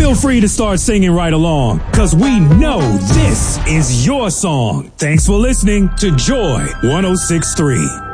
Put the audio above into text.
Feel free to start singing right along, cause we know this is your song. Thanks for listening to Joy 106.3.